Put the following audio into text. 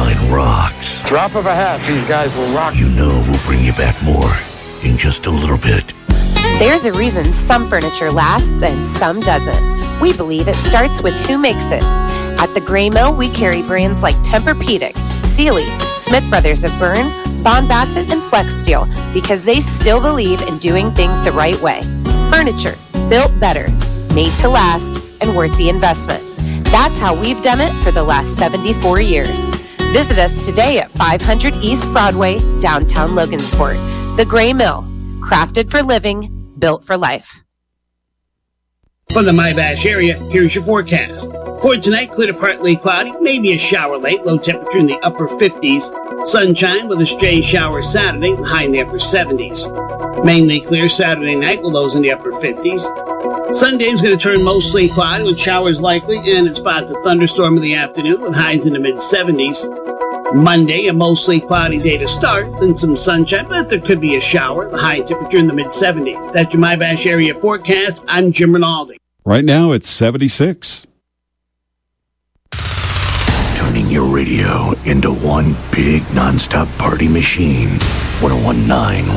101.9 rocks. Drop of a hat, these guys will rock. You know we'll bring you back more in just a little bit. There's a reason some furniture lasts and some doesn't. We believe it starts with who makes it. At the Gray Mill, we carry brands like Tempur-Pedic, Sealy, Smith Brothers of Bern, Bond Bassett, and Flex Steel because they still believe in doing things the right way. Furniture built better, made to last, and worth the investment. That's how we've done it for the last 74 years. Visit us today at 500 East Broadway, downtown Logansport. The Gray Mill, crafted for living, built for life. From the Mybash area, here's your forecast. For tonight, clear to partly cloudy, maybe a shower late, low temperature in the upper 50s. Sunshine with a stray shower Saturday, high in the upper 70s. Mainly clear Saturday night with lows in the upper 50s. Sunday's going to turn mostly cloudy with showers likely and it's about to thunderstorm in the afternoon with highs in the mid-70s. Monday, a mostly cloudy day to start, then some sunshine, but there could be a shower, the high temperature in the mid-70s. That's your Mybash area forecast. I'm Jim Rinaldi. Right now, it's 76. Turning your radio into one big nonstop party machine. 101.9